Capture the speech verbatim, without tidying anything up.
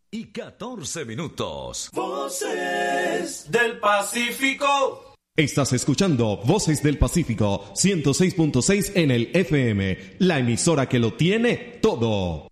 y catorce minutos. Voces del Pacífico. Estás escuchando Voces del Pacífico, ciento seis punto seis en el F M, la emisora que lo tiene todo.